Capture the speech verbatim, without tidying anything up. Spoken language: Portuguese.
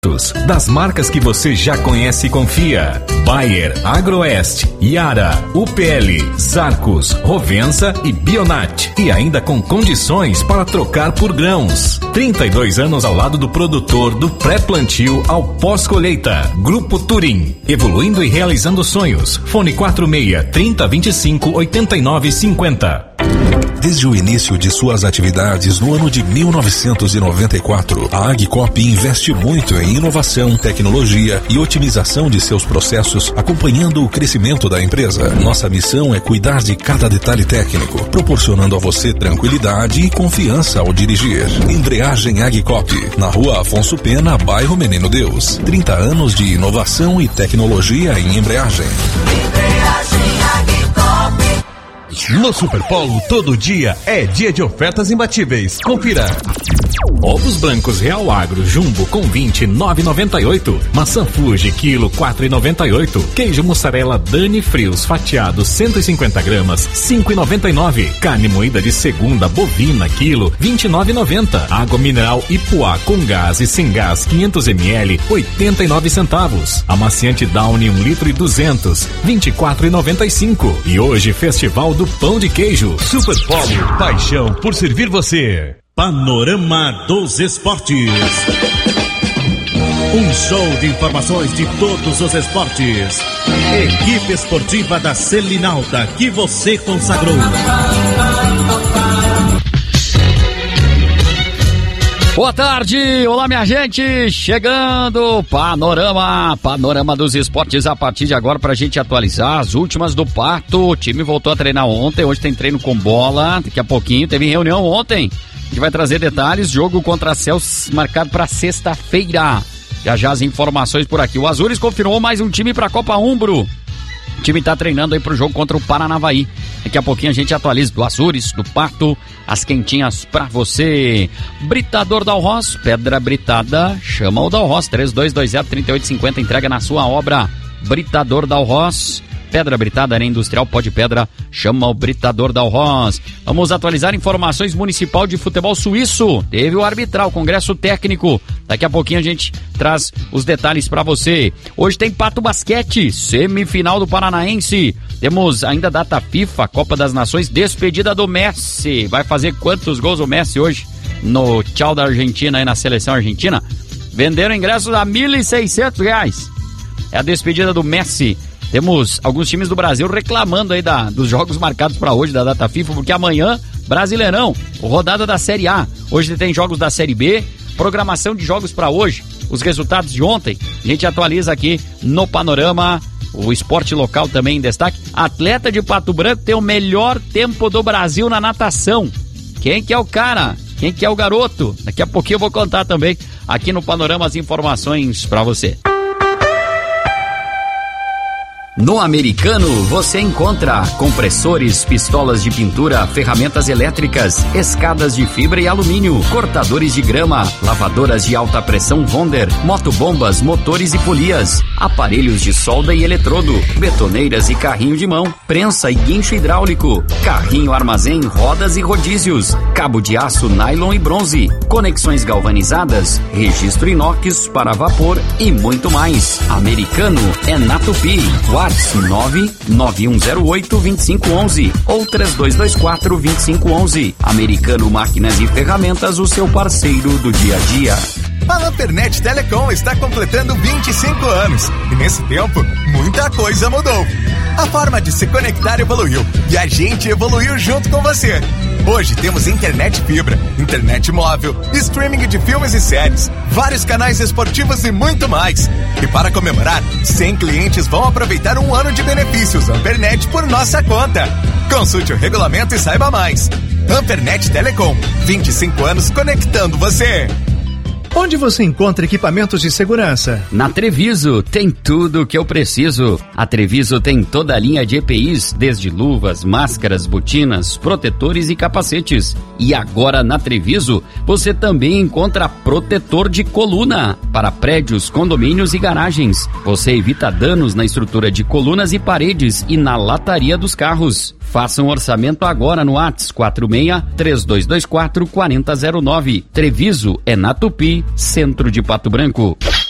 das marcas que você já conhece e confia. Bayer, Agroeste, Yara, U P L, Zarcos, Rovensa e Bionat. E ainda com condições para trocar por grãos. trinta e dois anos ao lado do produtor, do pré-plantio ao pós-colheita. Grupo Turim, evoluindo e realizando sonhos. Fone quatro seis, trinta, vinte e cinco, oitenta e nove, cinquenta. Desde o início de suas atividades no ano de mil novecentos e noventa e quatro, a Agcop investe muito em inovação, tecnologia e otimização de seus processos, acompanhando o crescimento da empresa. Nossa missão é cuidar de cada detalhe técnico, proporcionando a você tranquilidade e confiança ao dirigir. Embreagem Agcop, na Rua Afonso Pena, bairro Menino Deus. trinta anos de inovação e tecnologia em embreagem. Embreagem Agcop. No Superpolo, todo dia é dia de ofertas imbatíveis. Confira. Ovos brancos Real Agro Jumbo com vinte, nove e noventa e oito. Maçã Fuji quilo quatro e noventa e oito. Queijo mussarela Dani Frios fatiado cento e cinquenta gramas, cinco e noventa e nove. Carne moída de segunda bovina quilo vinte e nove e noventa. Água mineral Ipuá com gás e sem gás quinhentos mililitros, oitenta e nove centavos. Amaciante Downy um litro e duzentos, vinte e quatro e noventa e cinco. E hoje Festival do Pão de Queijo. Superpolo, paixão por servir você. Panorama dos Esportes. Um show de informações de todos os esportes. Equipe esportiva da Selinalta que você consagrou. Boa tarde, olá minha gente, chegando Panorama, Panorama dos Esportes a partir de agora pra gente atualizar as últimas do Pato. O time voltou a treinar ontem, hoje tem treino com bola, daqui a pouquinho teve reunião ontem, a gente vai trazer detalhes, jogo contra a Celso marcado pra sexta-feira. Já já as informações por aqui, o Azures confirmou mais um time pra Copa Umbro. O time tá treinando aí pro jogo contra o Paranavaí. Daqui a pouquinho a gente atualiza do Azures, do Pato, as quentinhas pra você. Britador Dalros, pedra britada, chama o Dalros, três dois dois zero, três oito cinco zero, entrega na sua obra. Britador Dalros, pedra britada, areia industrial, pó de pedra, chama o Britador Dalros. Vamos atualizar informações municipal de futebol suíço. Teve o arbitral, congresso técnico. Daqui a pouquinho a gente traz os detalhes pra você. Hoje tem Pato Basquete, semifinal do Paranaense. Temos ainda data FIFA, Copa das Nações, despedida do Messi. Vai fazer quantos gols o Messi hoje no tchau da Argentina aí na seleção argentina? Venderam ingressos a mil e seiscentos reais. É a despedida do Messi. Temos alguns times do Brasil reclamando aí da, dos jogos marcados para hoje da data FIFA, porque amanhã, Brasileirão, rodada da Série A. Hoje tem jogos da Série B, programação de jogos para hoje, os resultados de ontem. A gente atualiza aqui no Panorama, o esporte local também em destaque. Atleta de Pato Branco tem o melhor tempo do Brasil na natação. Quem que é o cara? Quem que é o garoto? Daqui a pouquinho eu vou contar também aqui no Panorama as informações para você. No Americano você encontra compressores, pistolas de pintura, ferramentas elétricas, escadas de fibra e alumínio, cortadores de grama, lavadoras de alta pressão Wonder, motobombas, motores e polias, aparelhos de solda e eletrodo, betoneiras e carrinho de mão, prensa e guincho hidráulico, carrinho armazém, rodas e rodízios, cabo de aço, nylon e bronze, conexões galvanizadas, registro inox para vapor e muito mais. Americano é na Tupi. WhatsApp nove nove um zero oito, dois cinco um um ou três dois dois quatro, dois cinco um um. Americano Máquinas e Ferramentas, o seu parceiro do dia a dia. A Ampernet Telecom está completando vinte e cinco anos e nesse tempo muita coisa mudou. A forma de se conectar evoluiu e a gente evoluiu junto com você. Hoje temos internet fibra, internet móvel, streaming de filmes e séries, vários canais esportivos e muito mais. E para comemorar, cem clientes vão aproveitar um ano de benefícios Ampernet por nossa conta. Consulte o regulamento e saiba mais. Ampernet Telecom, vinte e cinco anos conectando você. Onde você encontra equipamentos de segurança? Na Treviso tem tudo o que eu preciso. A Treviso tem toda a linha de E P Is, desde luvas, máscaras, botinas, protetores e capacetes. E agora na Treviso você também encontra protetor de coluna para prédios, condomínios e garagens. Você evita danos na estrutura de colunas e paredes e na lataria dos carros. Faça um orçamento agora no WhatsApp quatro seis, três dois dois quatro, quatro zero zero nove. Treviso é na Tupi, centro de Pato Branco.